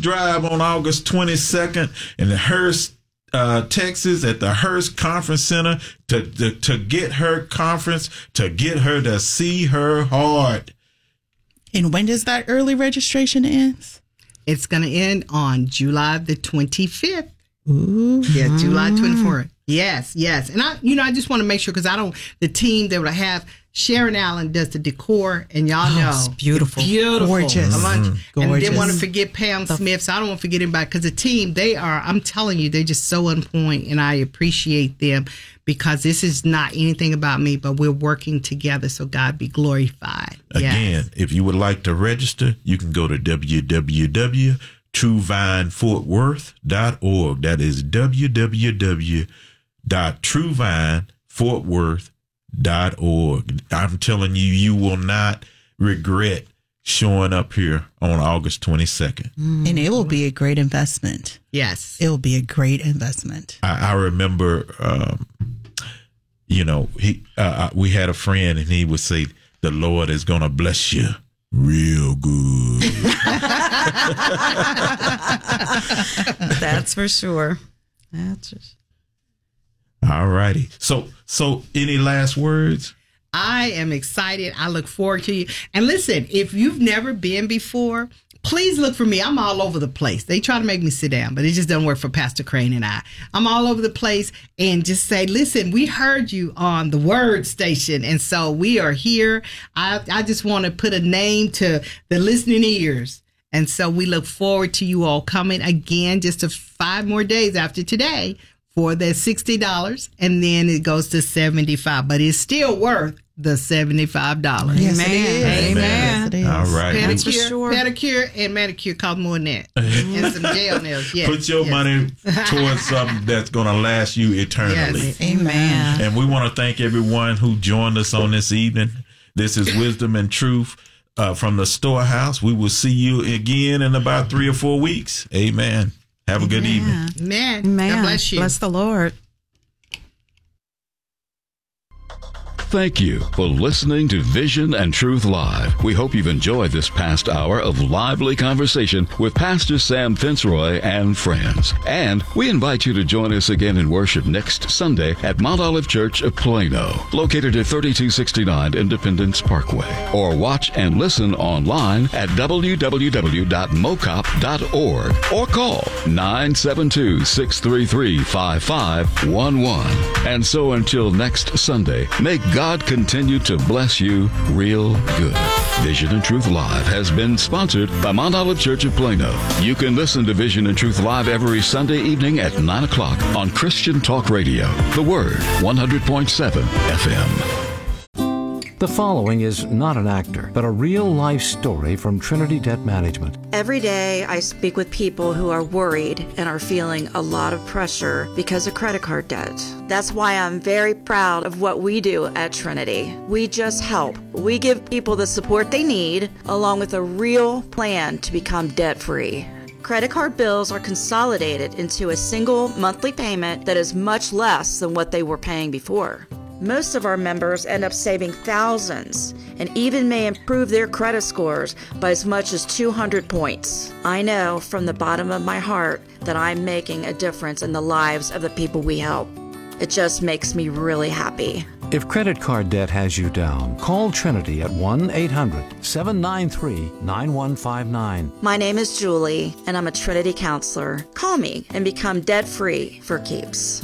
drive on August 22nd in the Hearst, Texas, at the Hearst Conference Center to get her conference, to get her to see her heart. And when does that early registration end? It's going to end on July the 25th. Ooh. Yeah, July 24th. Yes. And I just want to make sure, because the team that I have, Sharon Allen does the decor, and y'all know. It's beautiful. Gorgeous. And Gorgeous. didn't want to forget Pam Smith, so I don't want to forget anybody, because the team, I'm telling you, they're just so on point, and I appreciate them, because this is not anything about me, but we're working together, so God be glorified. Again, if you would like to register, you can go to www.truevinefortworth.org. That is www.truevinefortworth.org. I'm telling you, you will not regret showing up here on August 22nd. And it will be a great investment. Yes. It will be a great investment. I remember, we had a friend, and he would say, the Lord is going to bless you real good. That's for sure. All righty. So any last words? I am excited. I look forward to you. And listen, if you've never been before, please look for me. I'm all over the place. They try to make me sit down, but it just doesn't work for Pastor Crane and I. I'm all over the place, and just say, listen, we heard you on the Word Station, and so we are here. I just want to put a name to the listening ears. And so we look forward to you all coming again just 5 more days after today for the $60, and then it goes to $75, but it's still worth the $75. Yes, Amen. it is. Amen. Yes, it is. All right. Pedicure and manicure cost more than that. And some gel nails. Yes. Put your money towards something that's going to last you eternally. Yes. Amen. And we want to thank everyone who joined us on this evening. This is Wisdom and Truth from the Storehouse. We will see you again in about 3 or 4 weeks. Amen. Have a good evening. Amen. God bless you. Bless the Lord. Thank you for listening to Vision and Truth Live. We hope you've enjoyed this past hour of lively conversation with Pastor Sam Fitzroy and friends. And we invite you to join us again in worship next Sunday at Mount Olive Church of Plano, located at 3269 Independence Parkway. Or watch and listen online at www.mocop.org or call 972-633-5511. And so until next Sunday, may God continue to bless you real good. Vision and Truth Live has been sponsored by Mount Olive Church of Plano. You can listen to Vision and Truth Live every Sunday evening at 9 o'clock on Christian Talk Radio. The Word, 100.7 FM. The following is not an actor, but a real-life story from Trinity Debt Management. Every day I speak with people who are worried and are feeling a lot of pressure because of credit card debt. That's why I'm very proud of what we do at Trinity. We just help. We give people the support they need, along with a real plan to become debt-free. Credit card bills are consolidated into a single monthly payment that is much less than what they were paying before. Most of our members end up saving thousands and even may improve their credit scores by as much as 200 points. I know from the bottom of my heart that I'm making a difference in the lives of the people we help. It just makes me really happy. If credit card debt has you down, call Trinity at 1-800-793-9159. My name is Julie, and I'm a Trinity counselor. Call me and become debt-free for keeps.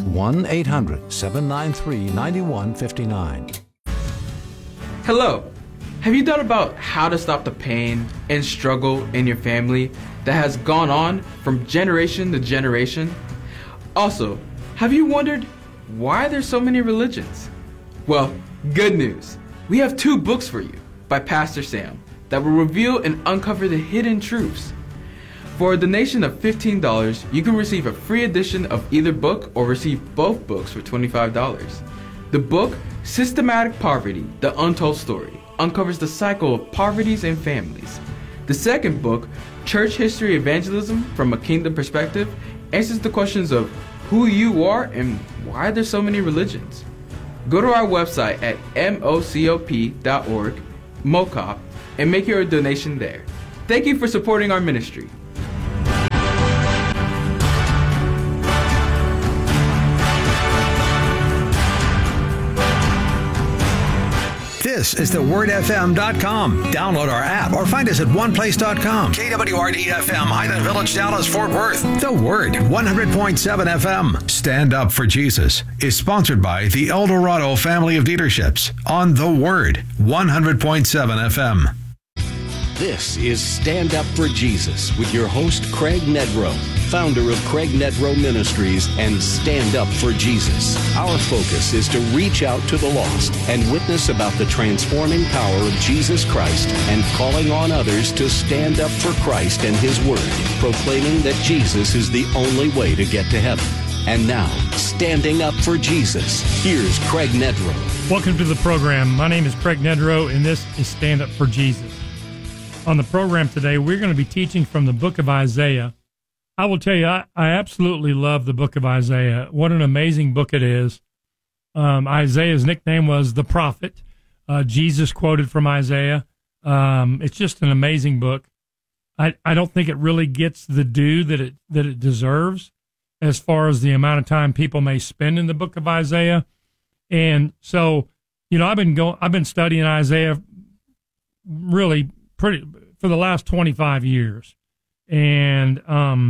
1-800-793-9159. Hello. Have you thought about how to stop the pain and struggle in your family that has gone on from generation to generation? Also, have you wondered why there's so many religions? Well, good news. We have 2 books for you by Pastor Sam that will reveal and uncover the hidden truths. For a donation of $15, you can receive a free edition of either book or receive both books for $25. The book, Systematic Poverty, The Untold Story, uncovers the cycle of poverties and families. The second book, Church History Evangelism from a Kingdom Perspective, answers the questions of who you are and why there's so many religions. Go to our website at mocop.org, MOCOP, and make your donation there. Thank you for supporting our ministry. This is thewordfm.com. Download our app or find us at oneplace.com. KWRD-FM, Highland Village, Dallas, Fort Worth. The Word, 100.7 FM. Stand Up for Jesus is sponsored by the Eldorado Family of Dealerships on The Word, 100.7 FM. This is Stand Up for Jesus with your host, Craig Nedrow, founder of Craig Nedrow Ministries and Stand Up for Jesus. Our focus is to reach out to the lost and witness about the transforming power of Jesus Christ and calling on others to stand up for Christ and His Word, proclaiming that Jesus is the only way to get to heaven. And now, Standing Up for Jesus, here's Craig Nedrow. Welcome to the program. My name is Craig Nedrow, and this is Stand Up for Jesus. On the program today, we're going to be teaching from the book of Isaiah. I will tell you, I absolutely love the book of Isaiah. What an amazing book it is. Isaiah's nickname was the prophet. Jesus quoted from Isaiah. It's just an amazing book. I don't think it really gets the due that it deserves as far as the amount of time people may spend in the book of Isaiah. And so, I've been studying Isaiah really for the last 25 years. And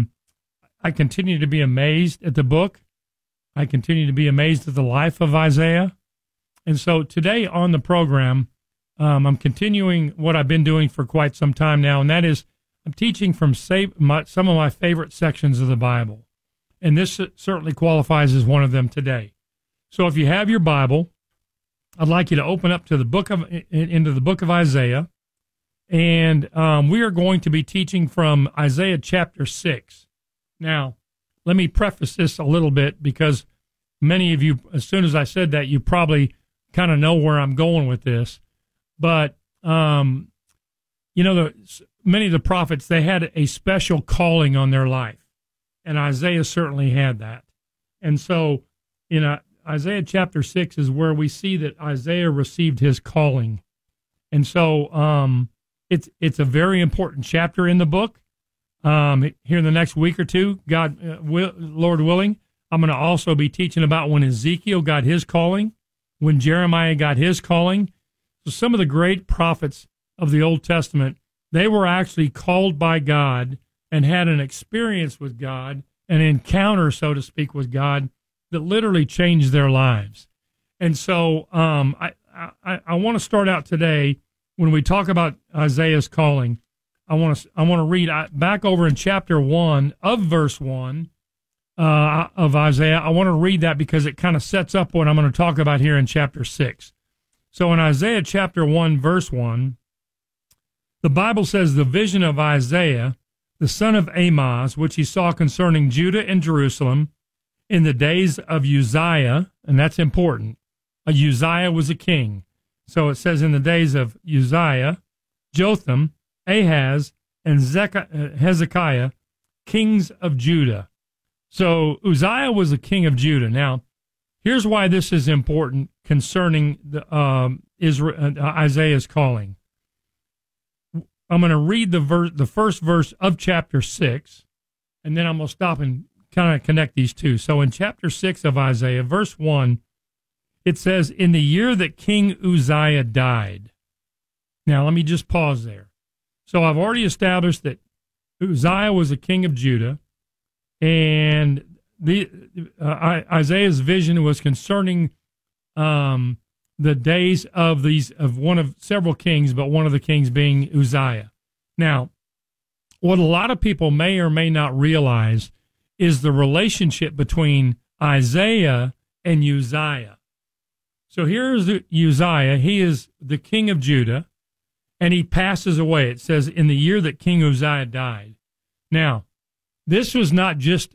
I continue to be amazed at the book. I continue to be amazed at the life of Isaiah. And so today on the program, I'm continuing what I've been doing for quite some time now, and that is I'm teaching from some of my favorite sections of the Bible. And this certainly qualifies as one of them today. So if you have your Bible, I'd like you to open up to into the book of Isaiah. And we are going to be teaching from Isaiah chapter 6. Now, let me preface this a little bit because many of you, as soon as I said that, you probably kind of know where I'm going with this. But, many of the prophets, they had a special calling on their life. And Isaiah certainly had that. And so, Isaiah chapter 6 is where we see that Isaiah received his calling. And so, it's a very important chapter in the book. Here in the next week or two, Lord willing, I'm going to also be teaching about when Ezekiel got his calling, when Jeremiah got his calling. So some of the great prophets of the Old Testament, they were actually called by God and had an experience with God, an encounter, so to speak, with God that literally changed their lives. And so I want to start out today when we talk about Isaiah's calling. I want to read back over in chapter 1 of verse 1 of Isaiah. I want to read that because it kind of sets up what I'm going to talk about here in chapter 6. So in Isaiah chapter 1, verse 1, the Bible says, "The vision of Isaiah, the son of Amoz, which he saw concerning Judah and Jerusalem in the days of Uzziah," and that's important. Uzziah was a king. So it says in the days of Uzziah, Jotham, Ahaz, and Hezekiah, kings of Judah. So Uzziah was a king of Judah. Now, here's why this is important concerning Isaiah's calling. I'm going to read the first verse of chapter 6, and then I'm going to stop and kind of connect these two. So in chapter 6 of Isaiah, verse 1, it says, "In the year that King Uzziah died." Now, let me just pause there. So I've already established that Uzziah was a king of Judah, and Isaiah's vision was concerning the days of one of several kings, but one of the kings being Uzziah. Now, what a lot of people may or may not realize is the relationship between Isaiah and Uzziah. So here's Uzziah. He is the king of Judah, and he passes away. It says in the year that King Uzziah died. Now, this was not just,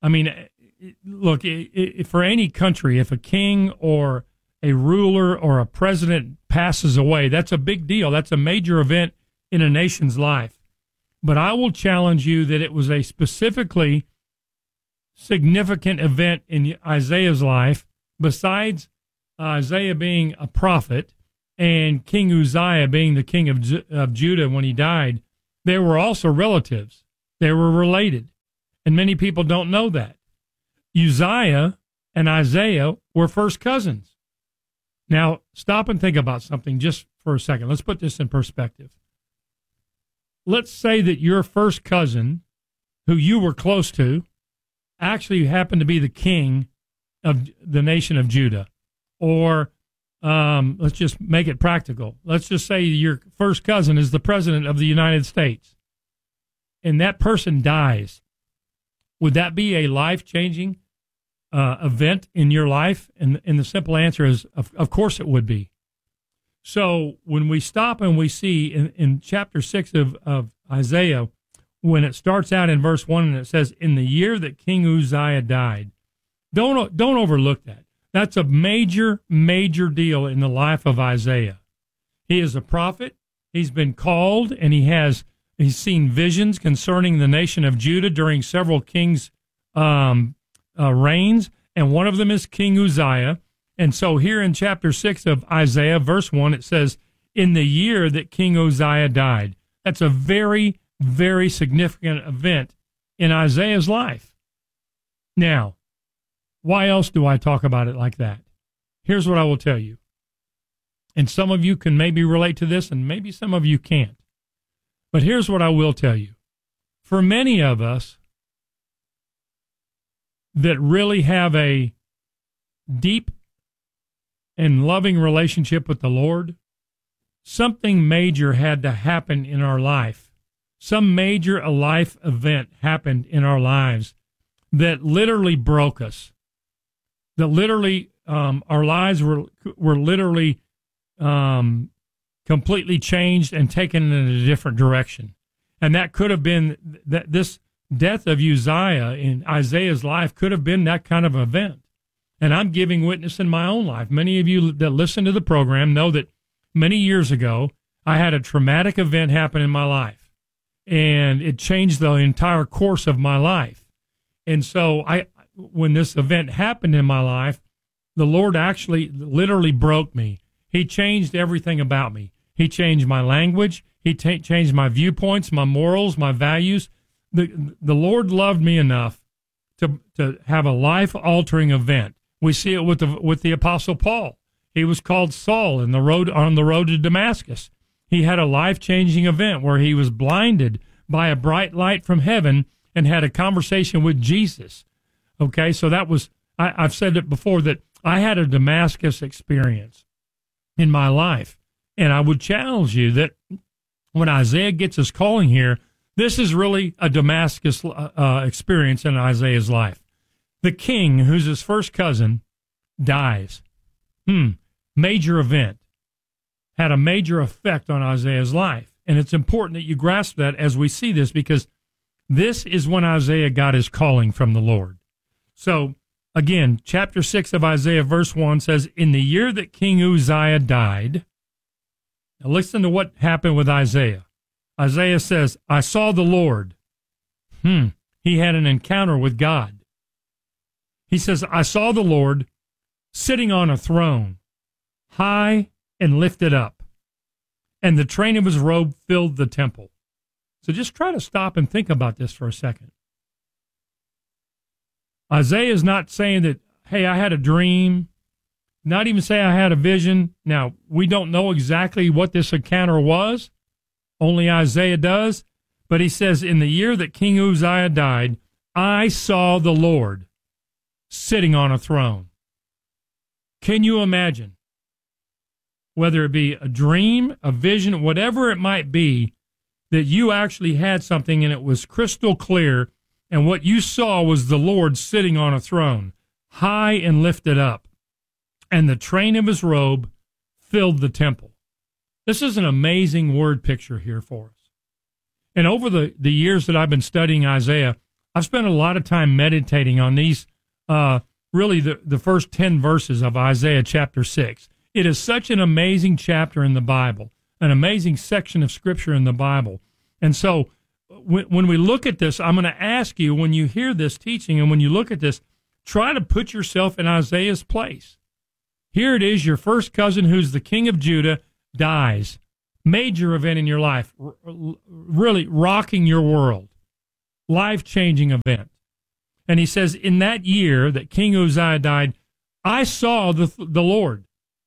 look, for any country, if a king or a ruler or a president passes away, that's a big deal. That's a major event in a nation's life. But I will challenge you that it was a specifically significant event in Isaiah's life, besides Isaiah being a prophet and King Uzziah being the king of Judah when he died. They were also relatives. They were related. And many people don't know that. Uzziah and Isaiah were first cousins. Now, stop and think about something just for a second. Let's put this in perspective. Let's say that your first cousin, who you were close to, actually happened to be the king of the nation of Judah. Or let's just make it practical. Let's just say your first cousin is the president of the United States, and that person dies. Would that be a life-changing event in your life? And the simple answer is, of course it would be. So when we stop and we see in chapter 6 of Isaiah, when it starts out in verse 1 and it says, in the year that King Uzziah died, don't overlook that. That's a major, major deal in the life of Isaiah. He is a prophet. He's been called, and he's seen visions concerning the nation of Judah during several kings' reigns, and one of them is King Uzziah. And so here in chapter 6 of Isaiah, verse 1, it says, in the year that King Uzziah died. That's a very, very significant event in Isaiah's life. Now, why else do I talk about it like that? Here's what I will tell you. And some of you can maybe relate to this, and maybe some of you can't. But here's what I will tell you. For many of us that really have a deep and loving relationship with the Lord, something major had to happen in our life. Some major life event happened in our lives that literally broke us. That literally, our lives were literally completely changed and taken in a different direction. And that could have been, that this death of Uzziah in Isaiah's life could have been that kind of event. And I'm giving witness in my own life. Many of you that listen to the program know that many years ago, I had a traumatic event happen in my life. And it changed the entire course of my life. And so when this event happened in my life, the Lord actually literally broke me. He changed everything about me. He changed my language. He changed my viewpoints, my morals, my values. The Lord loved me enough to have a life-altering event. We see it with the Apostle Paul. He was called Saul on the road to Damascus. He had a life-changing event where he was blinded by a bright light from heaven and had a conversation with Jesus. Okay, so that was, I've said it before, that I had a Damascus experience in my life. And I would challenge you that when Isaiah gets his calling here, this is really a Damascus experience in Isaiah's life. The king, who's his first cousin, dies. Major event. Had a major effect on Isaiah's life. And it's important that you grasp that as we see this, because this is when Isaiah got his calling from the Lord. So, again, chapter 6 of Isaiah, verse 1 says, in the year that King Uzziah died. Now listen to what happened with Isaiah. Isaiah says, I saw the Lord. He had an encounter with God. He says, I saw the Lord sitting on a throne, high and lifted up, and the train of his robe filled the temple. So just try to stop and think about this for a second. Isaiah is not saying that, hey, I had a dream, not even say I had a vision. Now, we don't know exactly what this encounter was. Only Isaiah does. But he says, in the year that King Uzziah died, I saw the Lord sitting on a throne. Can you imagine? Whether it be a dream, a vision, whatever it might be, that you actually had something and it was crystal clear, and what you saw was the Lord sitting on a throne, high and lifted up, and the train of his robe filled the temple. This is an amazing word picture here for us. And over the years that I've been studying Isaiah, I've spent a lot of time meditating on these, really the first 10 verses of Isaiah chapter 6. It is such an amazing chapter in the Bible, an amazing section of Scripture in the Bible. And so when we look at this, I'm going to ask you, when you hear this teaching and when you look at this, try to put yourself in Isaiah's place. Here it is, your first cousin, who's the king of Judah, dies. Major event in your life, really rocking your world, life-changing event. And he says, in that year that King Uzziah died, I saw the Lord.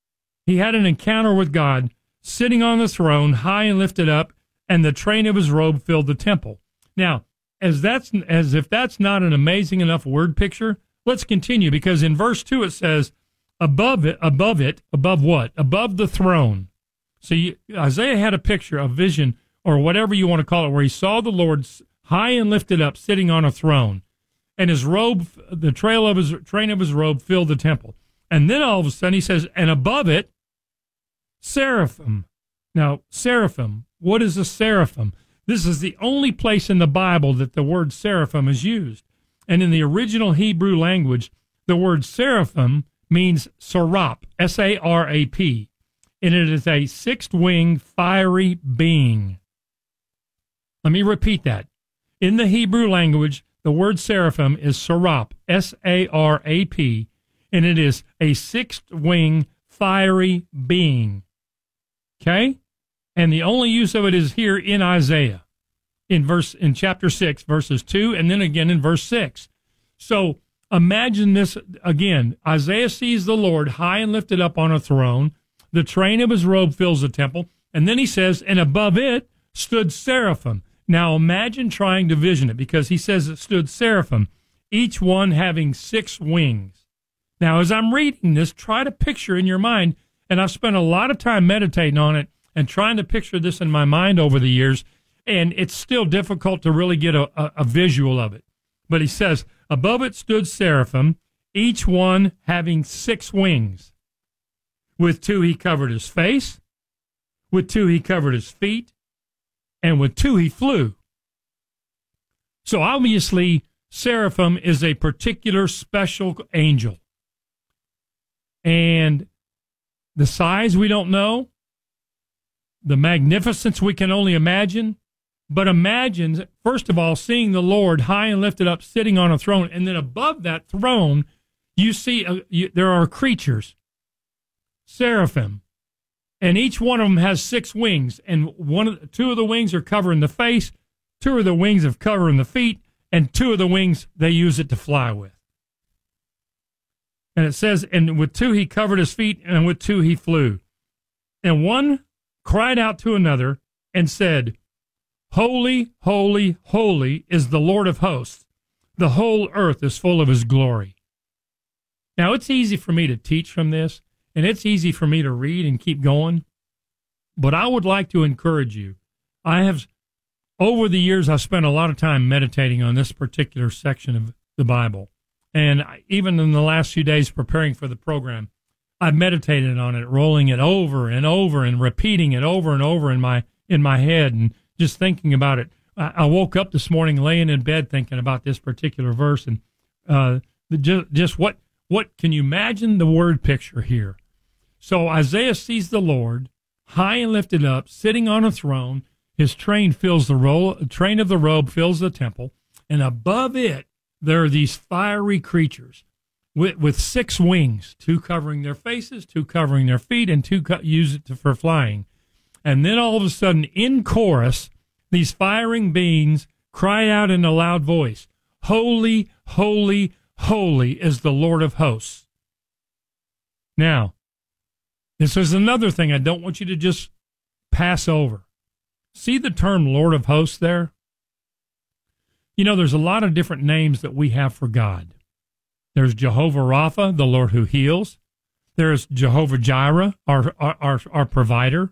He had an encounter with God, sitting on the throne, high and lifted up, and the train of his robe filled the temple. Now, as if that's not an amazing enough word picture, let's continue, because in verse 2 it says, above what? Above the throne. See, Isaiah had a picture, a vision, or whatever you want to call it, where he saw the Lord high and lifted up, sitting on a throne, and his robe, the train of his robe filled the temple. And then all of a sudden he says, and above it, seraphim. Now, seraphim, what is a seraphim? This is the only place in the Bible that the word seraphim is used. And in the original Hebrew language, the word seraphim means sarap, S-A-R-A-P, and it is a six-winged fiery being. Let me repeat that. In the Hebrew language, the word seraphim is sarap, S-A-R-A-P, and it is a six-winged fiery being. Okay? And the only use of it is here in Isaiah, in chapter 6, verses 2, and then again in verse 6. So imagine this again. Isaiah sees the Lord high and lifted up on a throne. The train of his robe fills the temple. And then he says, and above it stood seraphim. Now imagine trying to vision it, because he says it stood seraphim, each one having 6 wings. Now, as I'm reading this, try to picture in your mind, and I've spent a lot of time meditating on it and trying to picture this in my mind over the years, and it's still difficult to really get a visual of it. But he says, above it stood seraphim, each one having 6 wings. With 2 he covered his face, with 2 he covered his feet, and with 2 he flew. So obviously, seraphim is a particular special angel. And the size we don't know, the magnificence we can only imagine. But imagine, first of all, seeing the Lord high and lifted up, sitting on a throne. And then above that throne, you see there are creatures, seraphim. And each one of them has 6 wings. And 2 of the wings are covering the face, 2 of the wings are covering the feet, and 2 of the wings they use it to fly with. And it says, and with 2 he covered his feet, and with 2 he flew. And one cried out to another and said, Holy, holy, holy is the Lord of hosts. The whole earth is full of his glory. Now, it's easy for me to teach from this, and it's easy for me to read and keep going. But I would like to encourage you. Over the years, I've spent a lot of time meditating on this particular section of the Bible. And even in the last few days preparing for the program, I've meditated on it, rolling it over and over and repeating it over and over in my head and just thinking about it. I woke up this morning laying in bed thinking about this particular verse, and just what can you imagine the word picture here? So Isaiah sees the Lord high and lifted up, sitting on a throne. His train fills train of the robe fills the temple, and above it there are these fiery creatures with 6 wings, 2 covering their faces, 2 covering their feet, and 2 use it for flying. And then all of a sudden, in chorus, these firing beings cry out in a loud voice, Holy, holy, holy is the Lord of hosts. Now, this is another thing I don't want you to just pass over. See the term Lord of hosts there? You know, there's a lot of different names that we have for God. There's Jehovah Rapha, the Lord who heals. There's Jehovah Jireh, our provider.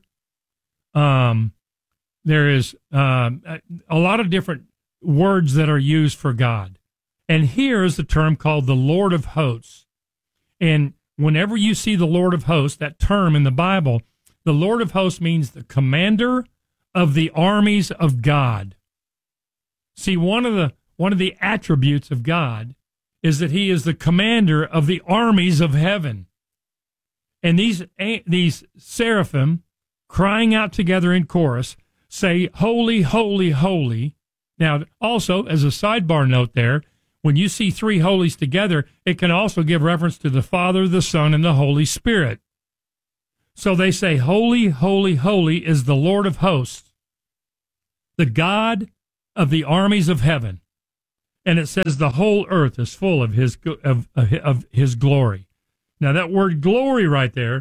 There is a lot of different words that are used for God. And here is the term called the Lord of hosts. And whenever you see the Lord of hosts, that term in the Bible, the Lord of hosts means the commander of the armies of God. See, one of the attributes of God is that he is the commander of the armies of heaven. And these seraphim, crying out together in chorus, say, Holy, holy, holy. Now, also, as a sidebar note there, when you see 3 holies together, it can also give reference to the Father, the Son, and the Holy Spirit. So they say, Holy, holy, holy is the Lord of hosts, the God of the armies of heaven. And it says the whole earth is full of his glory. Now, that word glory right there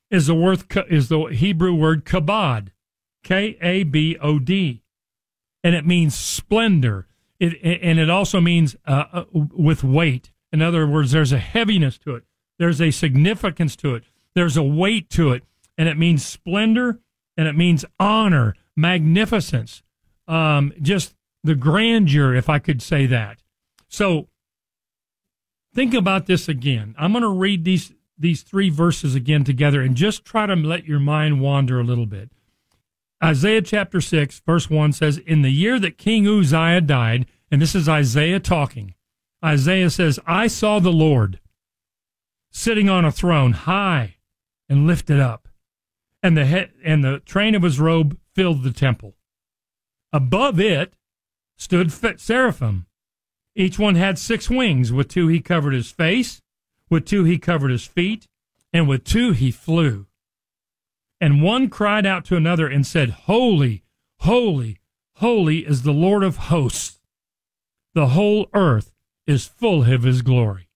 is the Hebrew word kabod, Kabod, and it means splendor. It also means with weight. In other words, there's a heaviness to it. There's a significance to it. There's a weight to it, and it means splendor, and it means honor, magnificence, just the grandeur, if I could say that. So think about this again. I'm going to read these three verses again together and just try to let your mind wander a little bit. Isaiah chapter 6, verse 1 says, in the year that King Uzziah died, and this is Isaiah talking, Isaiah says, I saw the Lord sitting on a throne high and lifted up, and the train of his robe filled the temple. Above it stood seraphim. Each one had 6 wings. With 2 he covered his face, with 2 he covered his feet, and with 2 he flew. And one cried out to another and said, Holy, holy, holy is the Lord of hosts. The whole earth is full of his glory.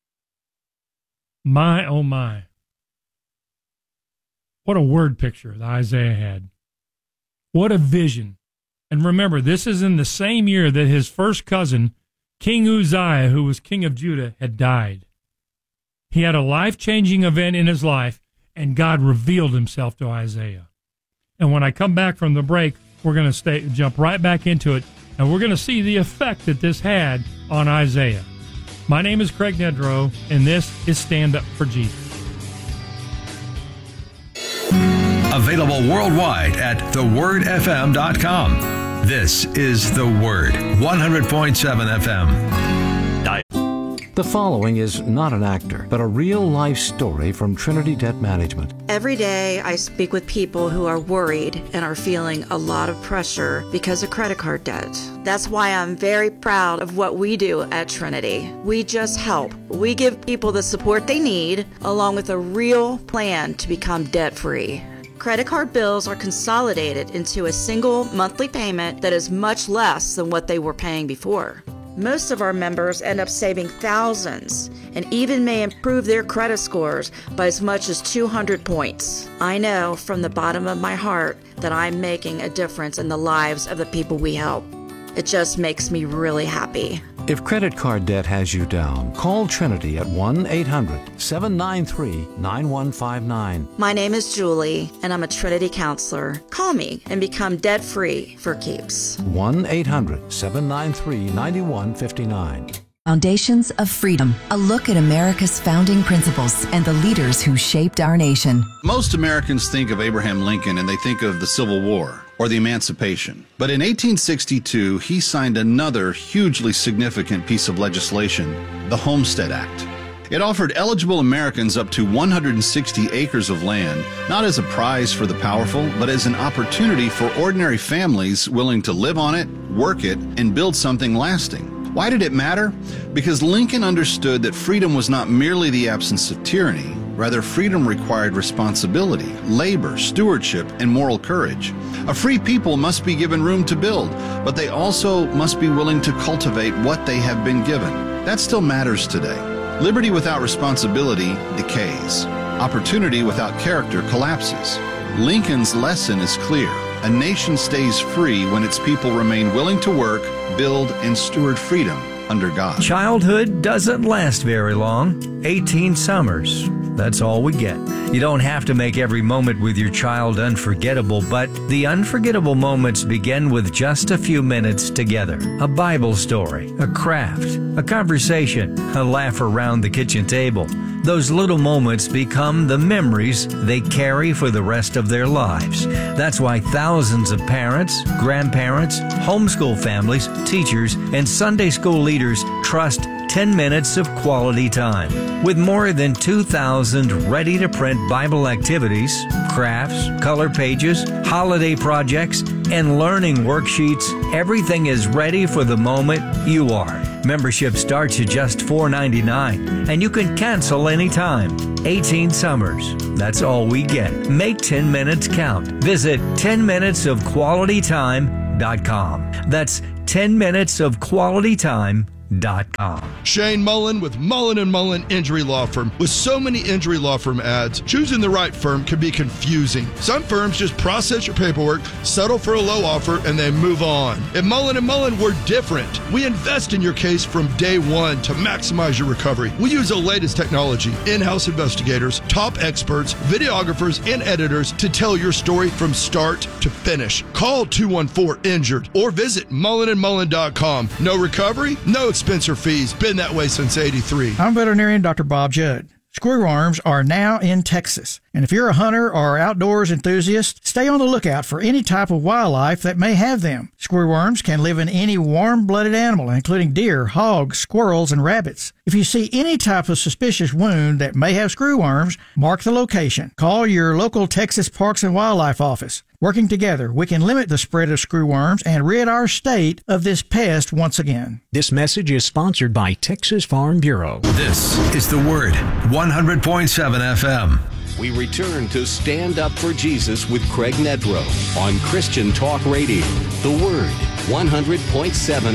My, oh my. What a word picture that Isaiah had. What a vision. And remember, this is in the same year that his first cousin, King Uzziah, who was king of Judah, had died. He had a life-changing event in his life, and God revealed himself to Isaiah. And when I come back from the break, we're going to jump right back into it, and we're going to see the effect that this had on Isaiah. My name is Craig Nedrow, and this is Stand Up for Jesus. Available worldwide at thewordfm.com. This is The Word, 100.7 FM. The following is not an actor, but a real-life story from Trinity Debt Management. Every day, I speak with people who are worried and are feeling a lot of pressure because of credit card debt. That's why I'm very proud of what we do at Trinity. We just help. We give people the support they need, along with a real plan to become debt-free. Credit card bills are consolidated into a single monthly payment that is much less than what they were paying before. Most of our members end up saving thousands and even may improve their credit scores by as much as 200 points. I know from the bottom of my heart that I'm making a difference in the lives of the people we help. It just makes me really happy. If credit card debt has you down, call Trinity at 1-800-793-9159. My name is Julie, and I'm a Trinity counselor. Call me and become debt-free for keeps. 1-800-793-9159. Foundations of Freedom, a look at America's founding principles and the leaders who shaped our nation. Most Americans think of Abraham Lincoln and they think of the Civil War or the Emancipation. But in 1862, he signed another hugely significant piece of legislation, the Homestead Act. It offered eligible Americans up to 160 acres of land, not as a prize for the powerful, but as an opportunity for ordinary families willing to live on it, work it, and build something lasting. Why did it matter? Because Lincoln understood that freedom was not merely the absence of tyranny. Rather, freedom required responsibility, labor, stewardship, and moral courage. A free people must be given room to build, but they also must be willing to cultivate what they have been given. That still matters today. Liberty without responsibility decays. Opportunity without character collapses. Lincoln's lesson is clear. A nation stays free when its people remain willing to work, build, and steward freedom under God. Childhood doesn't last very long. 18 summers. That's all we get. You don't have to make every moment with your child unforgettable, but the unforgettable moments begin with just a few minutes together. A Bible story, a craft, a conversation, a laugh around the kitchen table. Those little moments become the memories they carry for the rest of their lives. That's why thousands of parents, grandparents, homeschool families, teachers, and Sunday school leaders trust 10 minutes of quality time. With more than 2,000 ready-to-print Bible activities, crafts, color pages, holiday projects, and learning worksheets, everything is ready for the moment you are. Membership starts at just $4.99, and you can cancel anytime. 18 summers. That's all we get. Make 10 minutes count. Visit 10minutesofqualitytime.com. That's 10minutesofqualitytime.com. Shane Mullen with Mullen & Mullen Injury Law Firm. With so many injury law firm ads, choosing the right firm can be confusing. Some firms just process your paperwork, settle for a low offer, and then move on. At Mullen & Mullen, we're different. We invest in your case from day one to maximize your recovery. We use the latest technology, in-house investigators, top experts, videographers, and editors to tell your story from start to finish. Call 214-INJURED or visit mullenandmullen.com. No recovery, no expense or fees. Been that way since 83. I'm veterinarian Dr. Bob Judd. Screwworms are now in Texas. And if you're a hunter or outdoors enthusiast, stay on the lookout for any type of wildlife that may have them. Screwworms can live in any warm-blooded animal, including deer, hogs, squirrels, and rabbits. If you see any type of suspicious wound that may have screwworms, mark the location. Call your local Texas Parks and Wildlife office. Working together, we can limit the spread of screwworms and rid our state of this pest once again. This message is sponsored by Texas Farm Bureau. This is The Word, 100.7 FM. We return to Stand Up for Jesus with Craig Nedrow on Christian Talk Radio. The Word, 100.7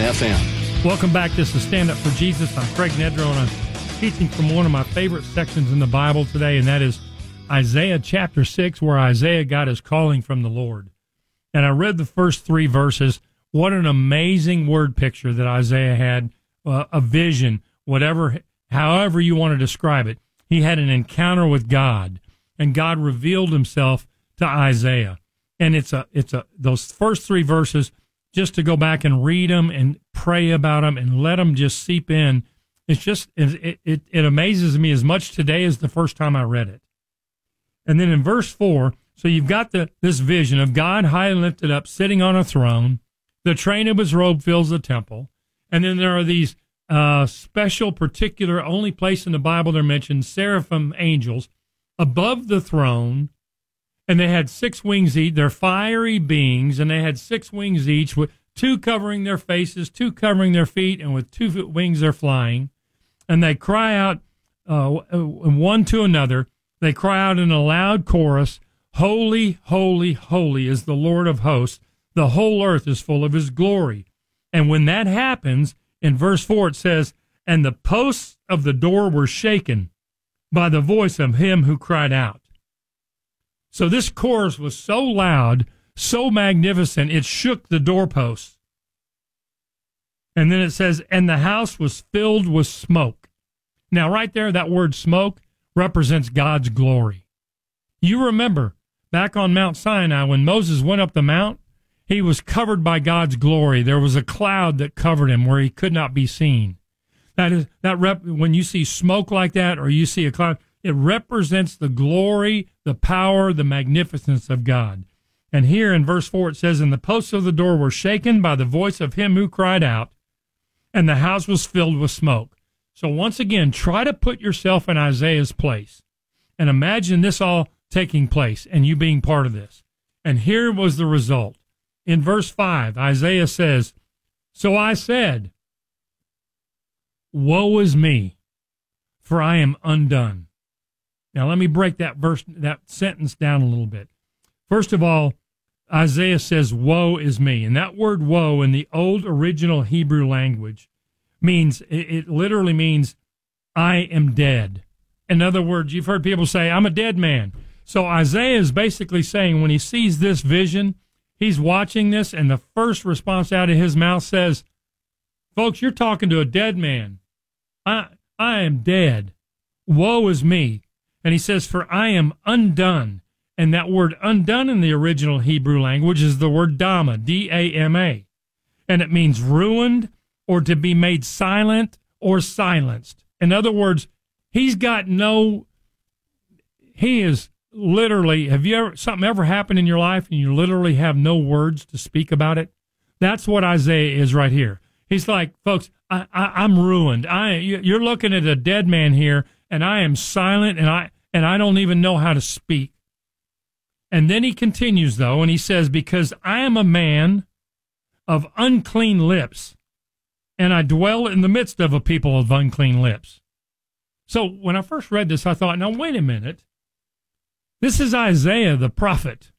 FM. Welcome back. This is Stand Up for Jesus. I'm Craig Nedrow, and I'm teaching from one of my favorite sections in the Bible today, and that is Isaiah chapter 6, where Isaiah got his calling from the Lord. And I read the first 3 verses. What an amazing word picture that Isaiah had, a vision, however you want to describe it. He had an encounter with God, and God revealed himself to Isaiah. And it's those first 3 verses, just to go back and read them and pray about them and let them just seep in. It's just, it amazes me as much today as the first time I read it. And then in verse 4, so you've got this vision of God high and lifted up, sitting on a throne. The train of his robe fills the temple. And then there are these special, particular, only place in the Bible they're mentioned, seraphim angels above the throne. And they had 6 wings each. They're fiery beings, and they had 6 wings each, with 2 covering their faces, 2 covering their feet, and with 2 wings they're flying. And they cry out one to another. They cry out in a loud chorus, "Holy, holy, holy is the Lord of hosts. The whole earth is full of his glory." And when that happens, in verse 4 it says, "And the posts of the door were shaken by the voice of him who cried out." So this chorus was so loud, so magnificent, it shook the doorposts. And then it says, "And the house was filled with smoke." Now right there, that word smoke represents God's glory. You remember back on Mount Sinai when Moses went up the mount, he was covered by God's glory. There was a cloud that covered him where he could not be seen. When you see smoke like that, or you see a cloud, it represents the glory, the power, the magnificence of God. And here in verse 4 it says, "And the posts of the door were shaken by the voice of him who cried out, and the house was filled with smoke." So once again, try to put yourself in Isaiah's place and imagine this all taking place and you being part of this. And here was the result. In verse 5, Isaiah says, "So I said, woe is me, for I am undone." Now let me break that sentence down a little bit. First of all, Isaiah says, "Woe is me." And that word woe in the old original Hebrew language means, it literally means, I am dead. In other words, you've heard people say, I'm a dead man. So Isaiah is basically saying when he sees this vision, he's watching this, and the first response out of his mouth says, folks, you're talking to a dead man. I am dead. Woe is me. And he says, for I am undone. And that word undone in the original Hebrew language is the word dama, D-A-M-A. And it means ruined, or to be made silent or silenced. In other words, he is literally, something ever happened in your life and you literally have no words to speak about it? That's what Isaiah is right here. He's like, folks, I'm ruined. You're looking at a dead man here, and I am silent, and I don't even know how to speak. And then he continues, though, and he says, because I am a man of unclean lips, and I dwell in the midst of a people of unclean lips. So when I first read this, I thought, now, wait a minute. This is Isaiah the prophet.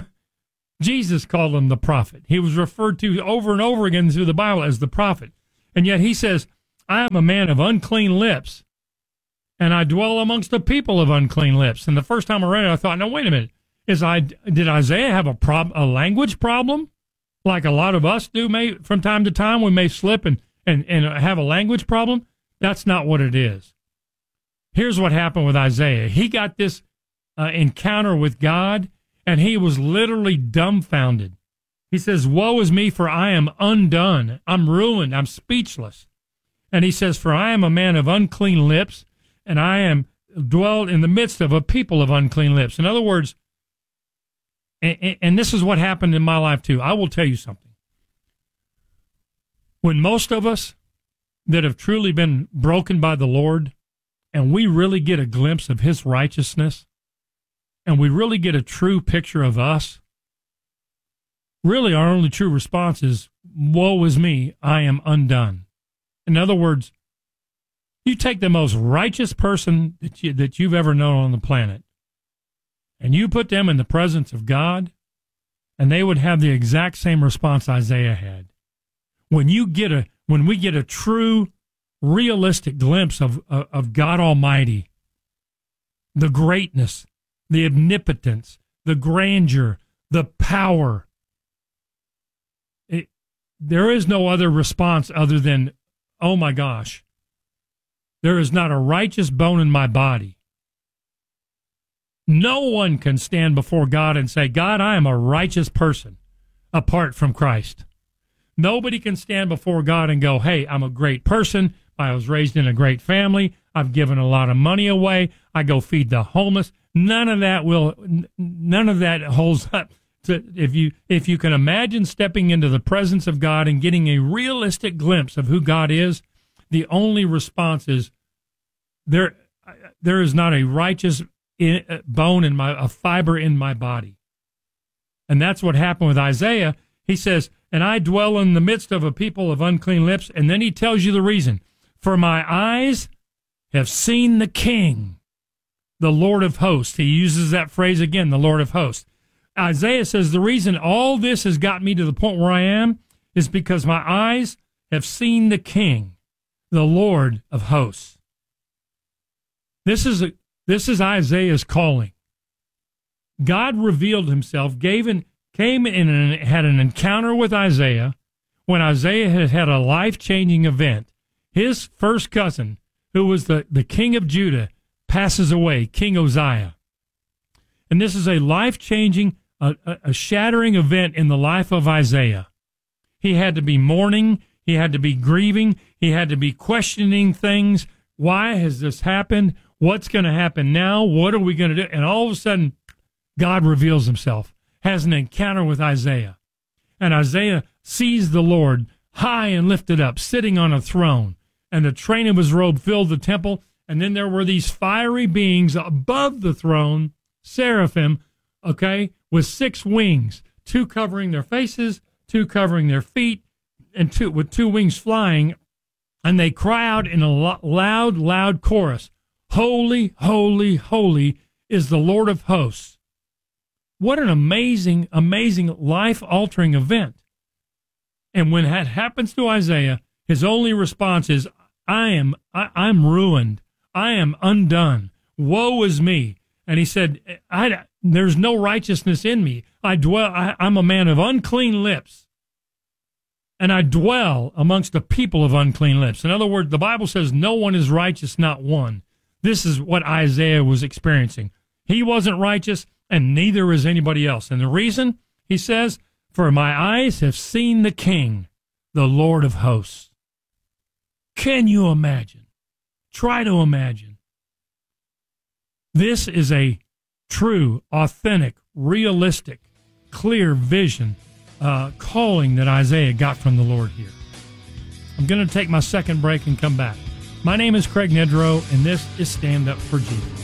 Jesus called him the prophet. He was referred to over and over again through the Bible as the prophet. And yet he says, I am a man of unclean lips, and I dwell amongst the people of unclean lips. And the first time I read it, I thought, no, wait a minute. Did Isaiah have a language problem? Like a lot of us do from time to time, we may slip and have a language problem. That's not what it is. Here's what happened with Isaiah. He got this encounter with God, and he was literally dumbfounded. He says, woe is me, for I am undone. I'm ruined. I'm speechless. And he says, for I am a man of unclean lips, and I am dwelled in the midst of a people of unclean lips. In other words, and this is what happened in my life too. I will tell you something. When most of us that have truly been broken by the Lord, and we really get a glimpse of his righteousness, and we really get a true picture of us, really our only true response is, woe is me, I am undone. In other words, you take the most righteous person that you've ever known on the planet, and you put them in the presence of God, and they would have the exact same response Isaiah had. When we get a true, realistic glimpse of God Almighty, the greatness, the omnipotence, the grandeur, the power, there is no other response other than, oh my gosh, there is not a righteous bone in my body. No one can stand before God and say, God, I am a righteous person apart from Christ. Nobody can stand before God and go, hey, I'm a great person. I was raised in a great family. I've given a lot of money away. I go feed the homeless. None of that holds up. If you can imagine stepping into the presence of God and getting a realistic glimpse of who God is, the only response is there is not a righteous bone a fiber in my body. And that's what happened with Isaiah. He says, and I dwell in the midst of a people of unclean lips. And then he tells you the reason. For my eyes have seen the King, the Lord of hosts. He uses that phrase again, the Lord of hosts. Isaiah says the reason all this has got me to the point where I am is because my eyes have seen the King, the Lord of hosts. This is Isaiah's calling. God revealed himself, came in and had an encounter with Isaiah when Isaiah had a life-changing event. His first cousin, who was the king of Judah, passes away, King Uzziah. And this is a life-changing, a shattering event in the life of Isaiah. He had to be mourning. He had to be grieving. He had to be questioning things. Why has this happened? What's going to happen now? What are we going to do? And all of a sudden, God reveals himself, has an encounter with Isaiah. And Isaiah sees the Lord high and lifted up, sitting on a throne. And the train of his robe filled the temple. And then there were these fiery beings above the throne, seraphim, with 6 wings, 2 covering their faces, 2 covering their feet, and 2 with 2 wings flying. And they cry out in a loud chorus, holy, holy, holy is the Lord of hosts. What an amazing, amazing, life-altering event. And when that happens to Isaiah, his only response is, I'm ruined. I am undone. Woe is me. And he said, there's no righteousness in me. I'm a man of unclean lips. And I dwell amongst the people of unclean lips. In other words, the Bible says no one is righteous, not one. This is what Isaiah was experiencing. He wasn't righteous, and neither is anybody else. And the reason, he says, for my eyes have seen the King, the Lord of hosts. Can you imagine? Try to imagine. This is a true, authentic, realistic, clear vision, calling that Isaiah got from the Lord here. I'm going to take my second break and come back. My name is Craig Nedrow, and this is Stand Up for Jesus.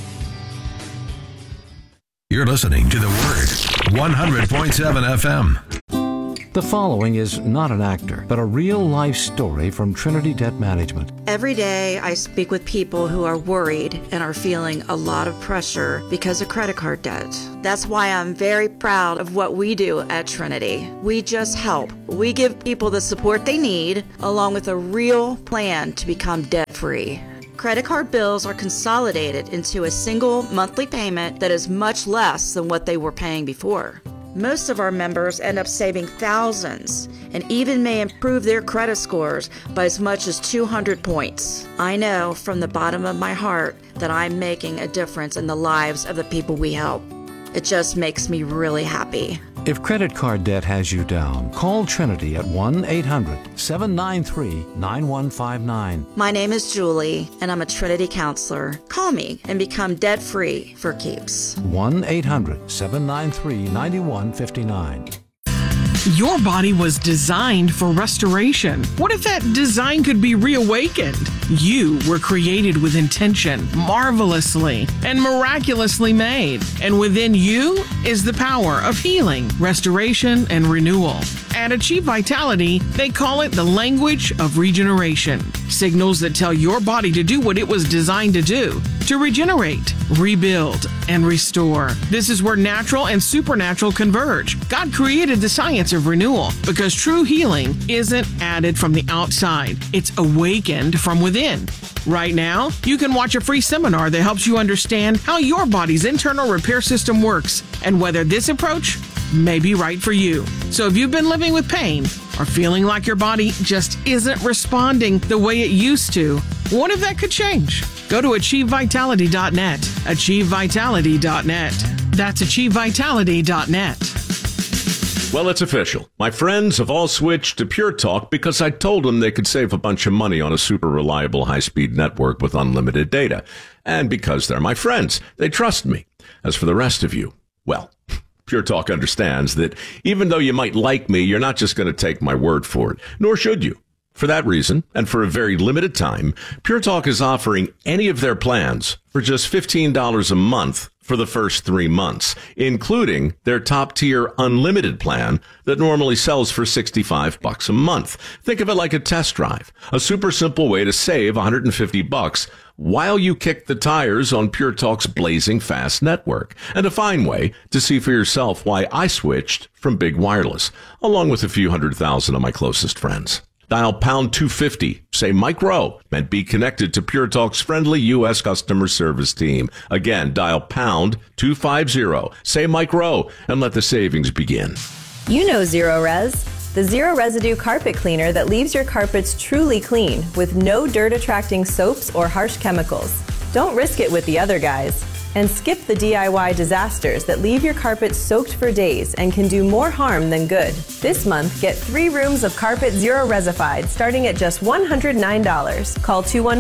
You're listening to The Word, 100.7 FM. The following is not an actor, but a real-life story from Trinity Debt Management. Every day, I speak with people who are worried and are feeling a lot of pressure because of credit card debt. That's why I'm very proud of what we do at Trinity. We just help. We give people the support they need, along with a real plan to become debt-free. Credit card bills are consolidated into a single monthly payment that is much less than what they were paying before. Most of our members end up saving thousands and even may improve their credit scores by as much as 200 points. I know from the bottom of my heart that I'm making a difference in the lives of the people we help. It just makes me really happy. If credit card debt has you down, call Trinity at 1-800-793-9159. My name is Julie, and I'm a Trinity counselor. Call me and become debt-free for keeps. 1-800-793-9159. Your body was designed for restoration. What if that design could be reawakened? You were created with intention, marvelously and miraculously made. And within you is the power of healing, restoration, and renewal. At Achieve Vitality, they call it the language of regeneration. Signals that tell your body to do what it was designed to do, to regenerate, rebuild, and restore. This is where natural and supernatural converge. God created the science of renewal because true healing isn't added from the outside. It's awakened from within. Right now, you can watch a free seminar that helps you understand how your body's internal repair system works and whether this approach may be right for you. So if you've been living with pain or feeling like your body just isn't responding the way it used to, what if that could change? Go to AchieveVitality.net. AchieveVitality.net. That's AchieveVitality.net. Well, it's official. My friends have all switched to Pure Talk because I told them they could save a bunch of money on a super reliable high-speed network with unlimited data. And because they're my friends, they trust me. As for the rest of you, well, Pure Talk understands that even though you might like me, you're not just going to take my word for it, nor should you. For that reason, and for a very limited time, Pure Talk is offering any of their plans for just $15 a month for the first 3 months, including their top-tier unlimited plan that normally sells for $65 a month. Think of it like a test drive, a super simple way to save $150 while you kick the tires on Pure Talk's blazing fast network, and a fine way to see for yourself why I switched from big wireless, along with a few 100,000 of my closest friends. Dial pound 250, say Mike Rowe, and be connected to Pure Talk's friendly U.S. customer service team. Again, dial pound 250, say Mike Rowe, and let the savings begin. You know Zero Res, the zero residue carpet cleaner that leaves your carpets truly clean with no dirt-attracting soaps or harsh chemicals. Don't risk it with the other guys. And skip the DIY disasters that leave your carpet soaked for days and can do more harm than good. This month, get 3 rooms of carpet Zero Resified starting at just $109. Call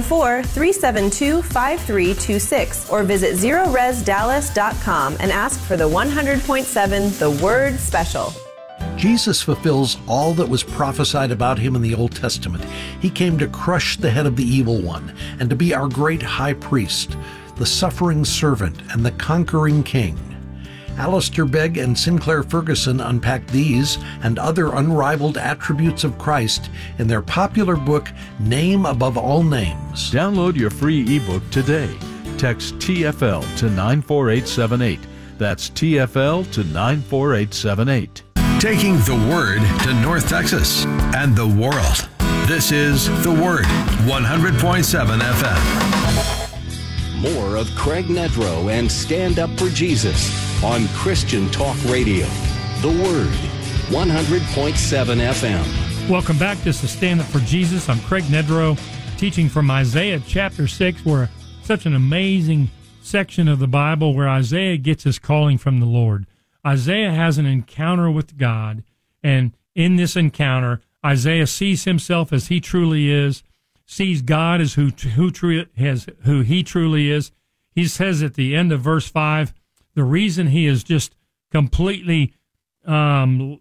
214-372-5326 or visit ZeroResDallas.com and ask for the 100.7 The Word Special. Jesus fulfills all that was prophesied about him in the Old Testament. He came to crush the head of the evil one and to be our great high priest, the suffering servant, and the conquering king. Alistair Begg and Sinclair Ferguson unpack these and other unrivaled attributes of Christ in their popular book, Name Above All Names. Download your free ebook today. Text TFL to 94878. That's TFL to 94878. Taking the Word to North Texas and the world. This is The Word, 100.7 FM. More of Craig Nedrow and Stand Up for Jesus on Christian Talk Radio. The Word, 100.7 FM. Welcome back. This is Stand Up for Jesus. I'm Craig Nedrow, teaching from Isaiah chapter 6, where such an amazing section of the Bible where Isaiah gets his calling from the Lord. Isaiah has an encounter with God, and in this encounter, Isaiah sees himself as he truly is, sees God as who he truly is. He says at the end of verse 5, the reason he is just completely humbled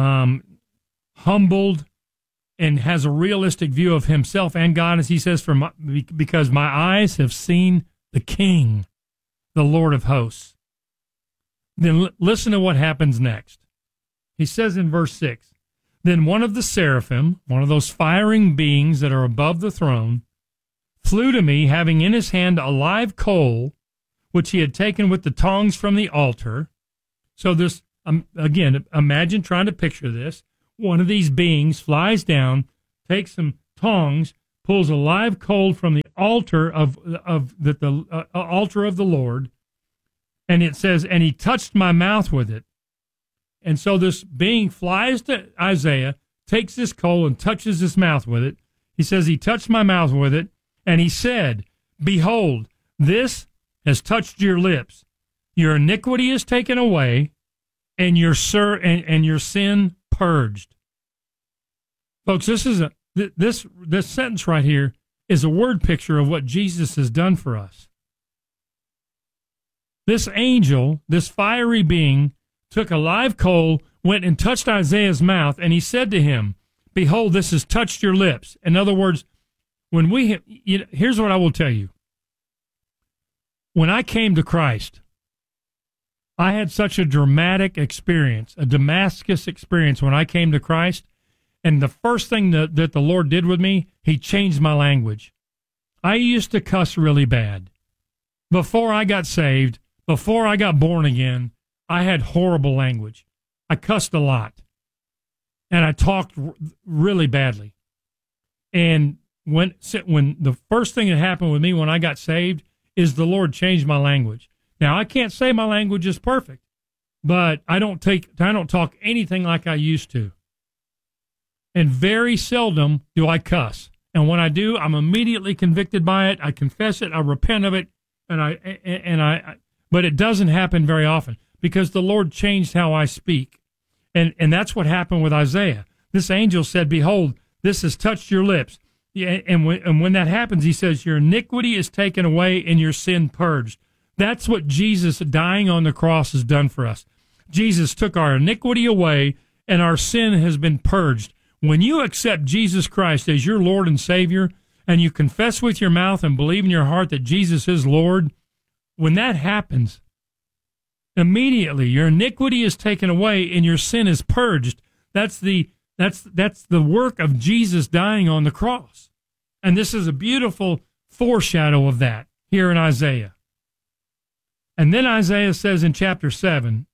and has a realistic view of himself and God, as he says, because my eyes have seen the King, the Lord of hosts. Then listen to what happens next. He says in verse 6, Then one of the seraphim, one of those firing beings that are above the throne, flew to me, having in his hand a live coal, which he had taken with the tongs from the altar. So this, again, imagine trying to picture this. One of these beings flies down, takes some tongs, pulls a live coal from the altar of the altar of the Lord, and it says, and he touched my mouth with it. And so this being flies to Isaiah, takes this coal and touches his mouth with it. He says, he touched my mouth with it, and he said, behold, this has touched your lips. Your iniquity is taken away, and your sin purged. Folks, this sentence right here is a word picture of what Jesus has done for us. This angel, this fiery being, took a live coal, went and touched Isaiah's mouth, and he said to him, behold, this has touched your lips. In other words, here's what I will tell you. When I came to Christ, I had such a dramatic experience, a Damascus experience when I came to Christ. And the first thing that the Lord did with me, he changed my language. I used to cuss really bad. Before I got saved, before I got born again, I had horrible language. I cussed a lot. And I talked really badly. And when the first thing that happened with me when I got saved is the Lord changed my language. Now, I can't say my language is perfect, but I don't talk anything like I used to. And very seldom do I cuss. And when I do, I'm immediately convicted by it. I confess it. I repent of it. But it doesn't happen very often because the Lord changed how I speak. And that's what happened with Isaiah. This angel said, behold, this has touched your lips. And when that happens, he says, your iniquity is taken away and your sin purged. That's what Jesus dying on the cross has done for us. Jesus took our iniquity away and our sin has been purged. When you accept Jesus Christ as your Lord and Savior, and you confess with your mouth and believe in your heart that Jesus is Lord, when that happens, immediately your iniquity is taken away and your sin is purged. That's the work of Jesus dying on the cross. And this is a beautiful foreshadow of that here in Isaiah. And then Isaiah says in verse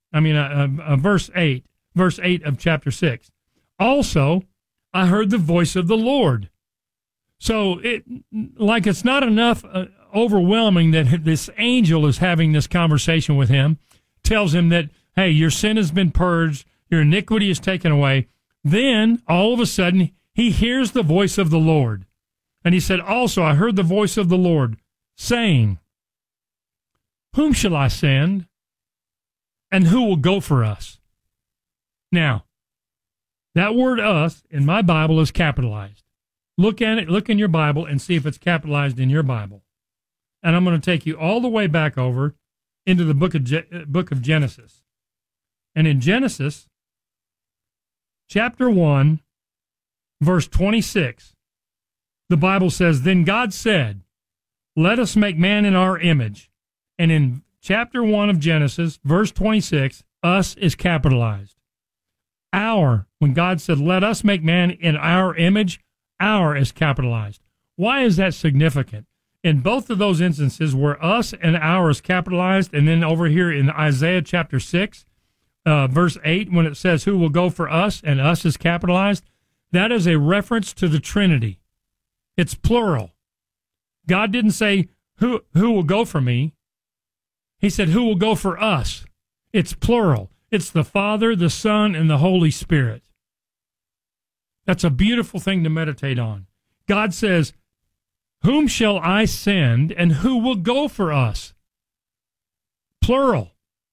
8 of chapter 6, also, I heard the voice of the Lord. So it's not enough overwhelming that this angel is having this conversation with him, tells him that, hey, your sin has been purged, your iniquity is taken away. Then, all of a sudden, he hears the voice of the Lord. And he said, also, I heard the voice of the Lord saying, whom shall I send? And who will go for us? Now, that word us in my Bible is capitalized. Look at it, look in your Bible and see if it's capitalized in your Bible. And I'm going to take you all the way back over into the book of Genesis. And in Genesis, chapter 1, verse 26, the Bible says, then God said, let us make man in our image. And in chapter 1 of Genesis, verse 26, us is capitalized. When God said, let us make man in our image, our is capitalized. Why is that significant? In both of those instances where us and our is capitalized, and then over here in Isaiah chapter 6, verse 8, when it says who will go for us and us is capitalized, that is a reference to the Trinity. It's plural. God didn't say who will go for me. He said who will go for us. It's plural. It's the Father, the Son, and the Holy Spirit. That's a beautiful thing to meditate on. God says, whom shall I send and who will go for us? Plural.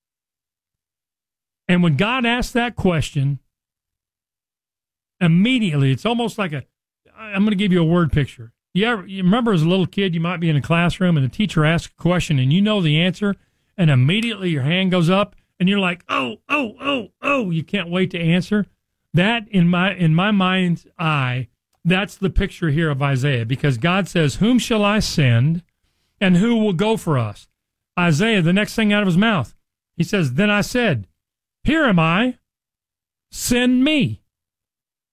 And when God asked that question, immediately, it's almost like I'm going to give you a word picture. You remember as a little kid, you might be in a classroom and the teacher asks a question and you know the answer, and immediately your hand goes up and you're like, oh, you can't wait to answer. That, in my mind's eye, that's the picture here of Isaiah, because God says, whom shall I send and who will go for us? Isaiah, the next thing out of his mouth, he says, then I said, here am I, send me.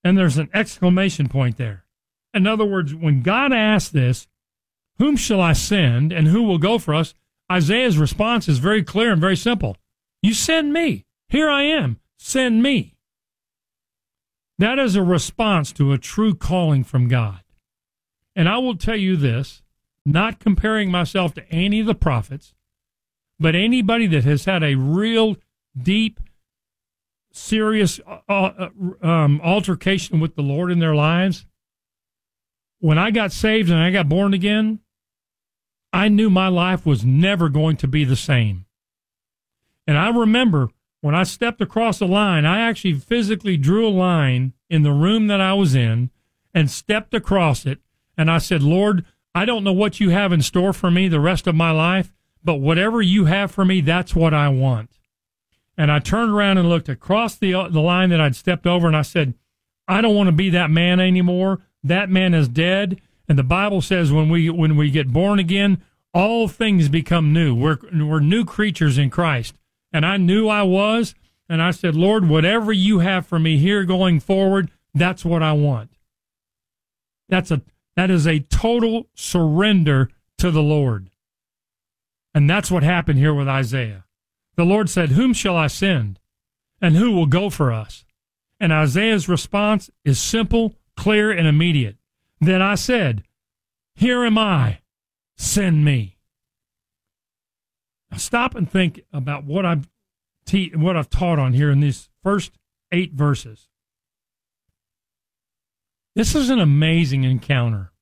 And there's an exclamation point there. In other words, when God asked this, whom shall I send and who will go for us? Isaiah's response is very clear and very simple. You send me. Here I am. Send me. That is a response to a true calling from God. And I will tell you this, not comparing myself to any of the prophets, but anybody that has had a real deep, serious altercation with the Lord in their lives, when I got saved and I got born again, I knew my life was never going to be the same. And I remember when I stepped across the line, I actually physically drew a line in the room that I was in and stepped across it. And I said, Lord, I don't know what you have in store for me the rest of my life, but whatever you have for me, that's what I want. And I turned around and looked across the line that I'd stepped over, and I said, I don't want to be that man anymore. That man is dead. And the Bible says when we get born again, all things become new. We're new creatures in Christ. And I knew I was, and I said, Lord, whatever you have for me here going forward, that's what I want. That is a total surrender to the Lord. And that's what happened here with Isaiah. The Lord said, whom shall I send? And who will go for us? And Isaiah's response is simple, clear, and immediate. Then I said, here am I, send me. Now stop and think about what I've taught on here in these first 8 verses. This is an amazing encounter.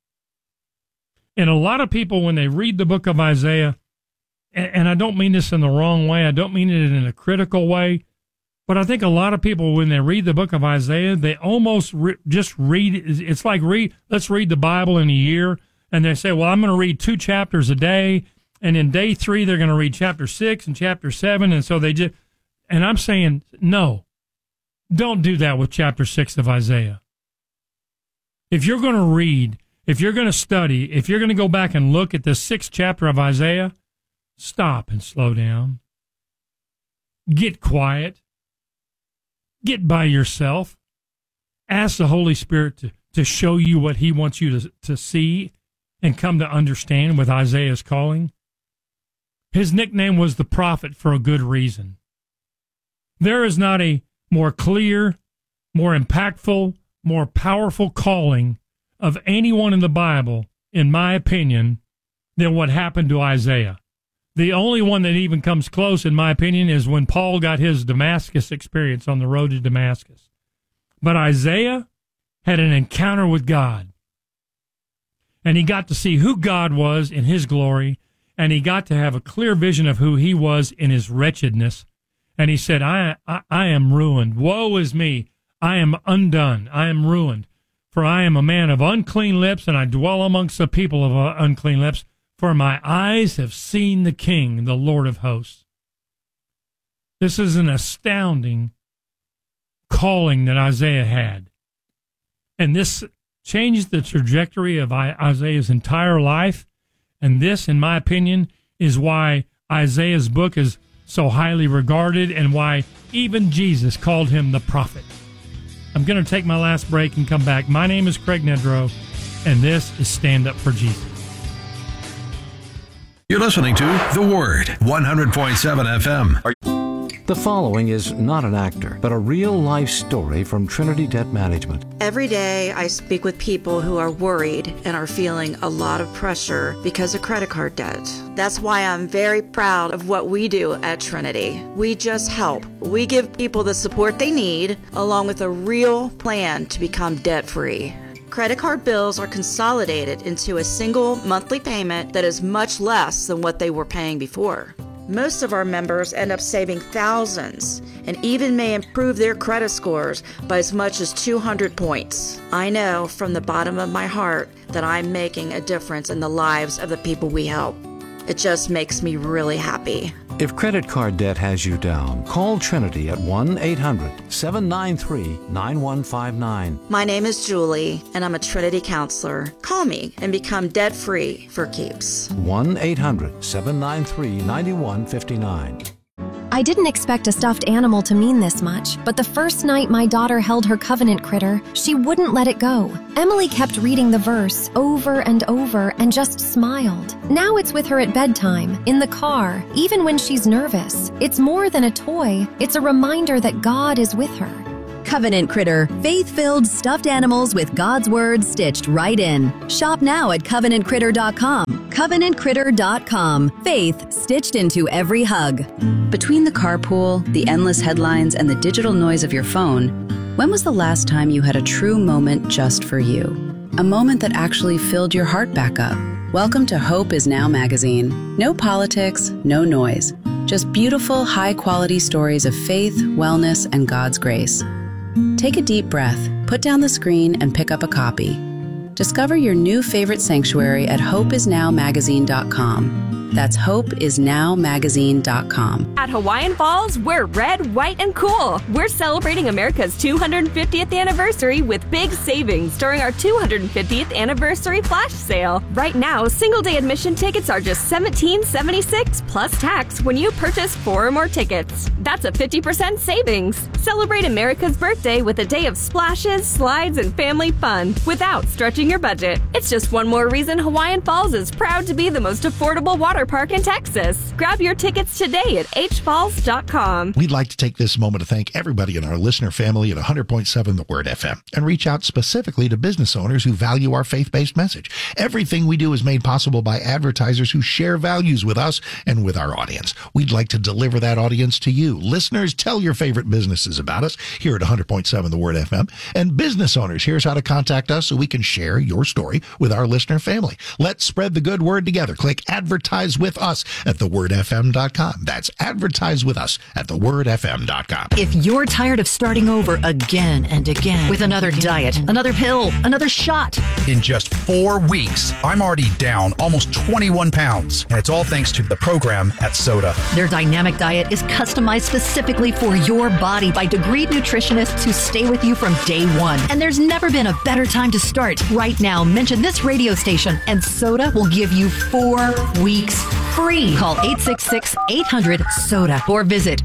And a lot of people, when they read the book of Isaiah, and I don't mean this in the wrong way, I don't mean it in a critical way, but I think a lot of people, when they read the book of Isaiah, they almost just read, it's like let's read the Bible in a year, and they say, well, I'm going to read 2 chapters a day, and in day 3, they're going to read chapter 6 and chapter 7, and so and I'm saying, no, don't do that with chapter 6 of Isaiah. If you're going to read, if you're going to study, if you're going to go back and look at the 6th chapter of Isaiah, stop and slow down. Get quiet. Get by yourself. Ask the Holy Spirit to show you what he wants you to see and come to understand with Isaiah's calling. His nickname was the prophet for a good reason. There is not a more clear, more impactful, more powerful calling of anyone in the Bible, in my opinion, than what happened to Isaiah. The only one that even comes close, in my opinion, is when Paul got his Damascus experience on the road to Damascus. But Isaiah had an encounter with God. And he got to see who God was in his glory, and he got to have a clear vision of who he was in his wretchedness. And he said, I am ruined. Woe is me. I am undone. I am ruined. For I am a man of unclean lips, and I dwell amongst the people of unclean lips. For my eyes have seen the King, the Lord of hosts. This is an astounding calling that Isaiah had. And this changed the trajectory of Isaiah's entire life. And this, in my opinion, is why Isaiah's book is so highly regarded and why even Jesus called him the prophet. I'm going to take my last break and come back. My name is Craig Nedrow, and this is Stand Up for Jesus. You're listening to The Word, 100.7 FM. The following is not an actor, but a real-life story from Trinity Debt Management. Every day I speak with people who are worried and are feeling a lot of pressure because of credit card debt. That's why I'm very proud of what we do at Trinity. We just help. We give people the support they need, along with a real plan to become debt-free. Credit card bills are consolidated into a single monthly payment that is much less than what they were paying before. Most of our members end up saving thousands and even may improve their credit scores by as much as 200 points. I know from the bottom of my heart that I'm making a difference in the lives of the people we help. It just makes me really happy. If credit card debt has you down, call Trinity at 1-800-793-9159. My name is Julie, and I'm a Trinity counselor. Call me and become debt-free for keeps. 1-800-793-9159. I didn't expect a stuffed animal to mean this much, but the first night my daughter held her covenant critter, she wouldn't let it go. Emily kept reading the verse over and over and just smiled. Now it's with her at bedtime, in the car, even when she's nervous. It's more than a toy, it's a reminder that God is with her. Covenant Critter, faith-filled stuffed animals with God's Word stitched right in. Shop now at CovenantCritter.com. CovenantCritter.com. Faith stitched into every hug. Between the carpool, the endless headlines, and the digital noise of your phone, when was the last time you had a true moment just for you? A moment that actually filled your heart back up. Welcome to Hope Is Now magazine. No politics, no noise. Just beautiful, high-quality stories of faith, wellness, and God's grace. Take a deep breath, put down the screen, and pick up a copy. Discover your new favorite sanctuary at hopeisnowmagazine.com. That's hopeisnowmagazine.com. At Hawaiian Falls, we're red, white, and cool. We're celebrating America's 250th anniversary with big savings during our 250th anniversary flash sale. Right now, single-day admission tickets are just $17.76 plus tax when you purchase 4 or more tickets. That's a 50% savings. Celebrate America's birthday with a day of splashes, slides, and family fun without stretching your budget. It's just one more reason Hawaiian Falls is proud to be the most affordable water park in Texas. Grab your tickets today at hfalls.com. We'd like to take this moment to thank everybody in our listener family at 100.7 The Word FM and reach out specifically to business owners who value our faith-based message. Everything we do is made possible by advertisers who share values with us and with our audience. We'd like to deliver that audience to you. Listeners, tell your favorite businesses about us here at 100.7 The Word FM. And business owners, here's how to contact us so we can share your story with our listener family. Let's spread the good word together. Click advertise with us at thewordfm.com. That's advertise with us at thewordfm.com. If you're tired of starting over again and again with another diet, another pill, another shot. In just 4 weeks, I'm already down almost 21 pounds. And it's all thanks to the program at Soda. Their dynamic diet is customized specifically for your body by degreed nutritionists who stay with you from day one. And there's never been a better time to start. Right now, mention this radio station and Soda will give you 4 weeks free. Call 866-800-SODA or visit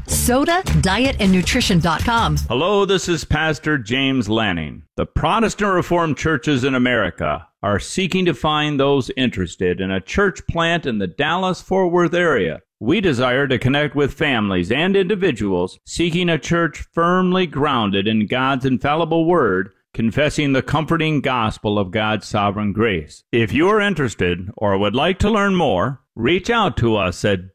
sodadietandnutrition.com. Hello, this is Pastor James Lanning. The Protestant Reformed churches in America are seeking to find those interested in a church plant in the Dallas-Fort Worth area. We desire to connect with families and individuals seeking a church firmly grounded in God's infallible word, confessing the comforting gospel of God's sovereign grace. If you are interested or would like to learn more, reach out to us at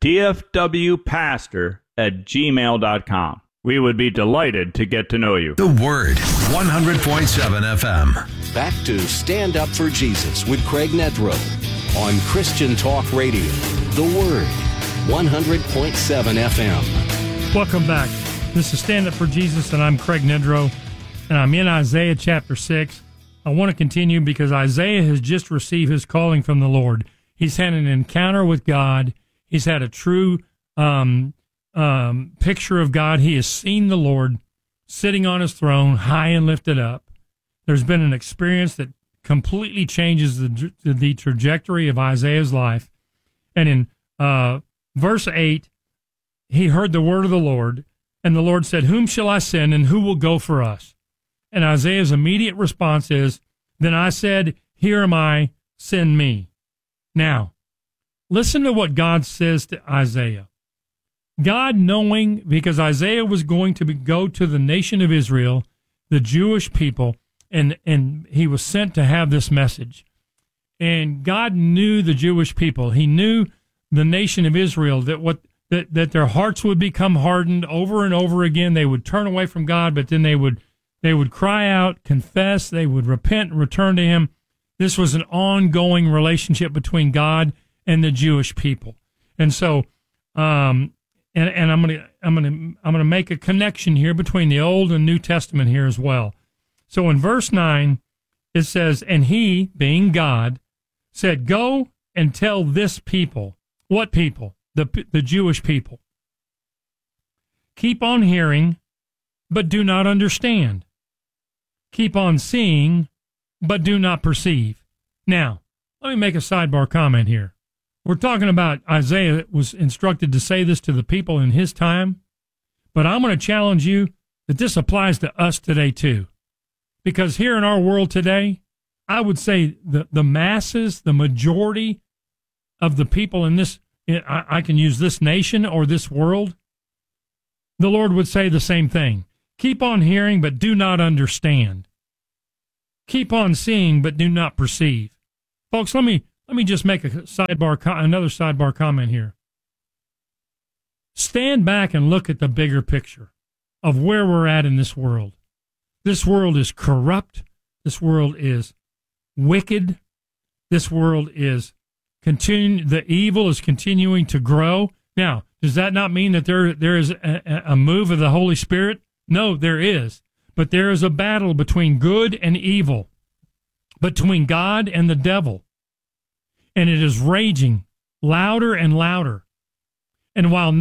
dfwpastor@gmail.com. We would be delighted to get to know you. The Word, 100.7 FM. Back to Stand Up for Jesus with Craig Nedrow on Christian Talk Radio. The Word, 100.7 FM. Welcome back. This is Stand Up for Jesus, and I'm Craig Nedrow, and I'm in Isaiah chapter 6. I want to continue because Isaiah has just received his calling from the Lord. He's had an encounter with God. He's had a true picture of God. He has seen the Lord sitting on his throne, high and lifted up. There's been an experience that completely changes the trajectory of Isaiah's life. And in verse 8, he heard the word of the Lord, and the Lord said, "Whom shall I send, and who will go for us?" And Isaiah's immediate response is, "Then I said, Here am I, send me." Now, listen to what God says to Isaiah. God, knowing, because Isaiah was going to go to the nation of Israel, the Jewish people, and he was sent to have this message. And God knew the Jewish people. He knew the nation of Israel, that their hearts would become hardened over and over again. They would turn away from God, but then they would cry out, confess, they would repent and return to him. This was an ongoing relationship between God and the Jewish people. And so and I'm going to make a connection here between the Old and New Testament here as well. So in verse 9 it says, "And he, being God, said, Go and tell this people." What people? The Jewish people. "Keep on hearing, but do not understand. Keep on seeing, but do not perceive." Now, let me make a sidebar comment here. We're talking about Isaiah was instructed to say this to the people in his time, but I'm going to challenge you that this applies to us today too. Because here in our world today, I would say the masses, the majority of the people in this, I can use this nation or this world, the Lord would say the same thing. Keep on hearing, but do not understand. Keep on seeing, but do not perceive. Folks, let me just make another sidebar comment here. Stand back and look at the bigger picture of where we're at in this world. This world is corrupt. This world is wicked. This world is the evil is continuing to grow. Now, does that not mean that there is a move of the Holy Spirit? No, there is. But there is a battle between good and evil, between God and the devil. And it is raging louder and louder. And while